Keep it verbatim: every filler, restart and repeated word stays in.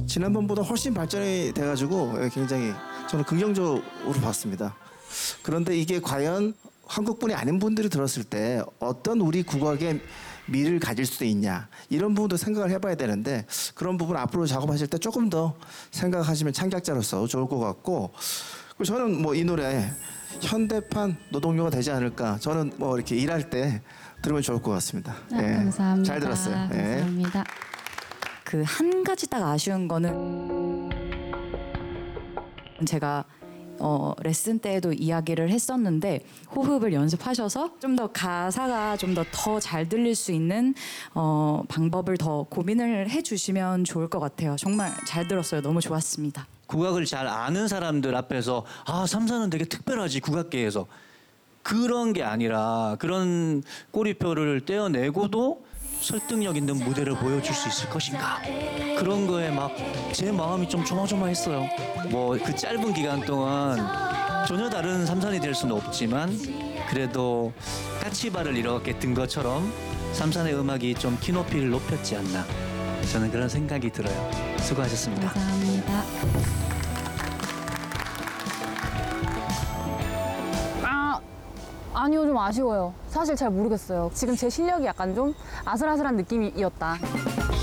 지난번보다 훨씬 발전이 돼가지고 굉장히 저는 긍정적으로 봤습니다. 그런데 이게 과연 한국분이 아닌 분들이 들었을 때 어떤 우리 국악의 미를 가질 수도 있냐 이런 부분도 생각을 해봐야 되는데 그런 부분 앞으로 작업하실 때 조금 더 생각하시면 창작자로서 좋을 것 같고 그리고 저는 뭐 이 노래 현대판 노동요가 되지 않을까 저는 뭐 이렇게 일할 때 들으면 좋을 것 같습니다. 아, 예, 감사합니다. 잘 들었어요. 예. 감사합니다. 그 한 가지 딱 아쉬운 거는 제가 어, 레슨 때에도 이야기를 했었는데 호흡을 연습하셔서 좀 더 가사가 좀 더 더 잘 들릴 수 있는 어, 방법을 더 고민을 해주시면 좋을 것 같아요. 정말 잘 들었어요. 너무 좋았습니다. 국악을 잘 아는 사람들 앞에서 아 삼사는 되게 특별하지 국악계에서 그런 게 아니라 그런 꼬리표를 떼어내고도 설득력 있는 무대를 보여줄 수 있을 것인가 그런 거에 막 제 마음이 좀 조마조마했어요. 뭐 그 짧은 기간 동안 전혀 다른 삼산이 될 수는 없지만 그래도 까치발을 이렇게 든 것처럼 삼산의 음악이 좀 키높이를 높였지 않나 저는 그런 생각이 들어요. 수고하셨습니다. 감사합니다. 아, 아니요, 좀 아쉬워요. 사실 잘 모르겠어요. 지금 제 실력이 약간 좀 아슬아슬한 느낌이었다.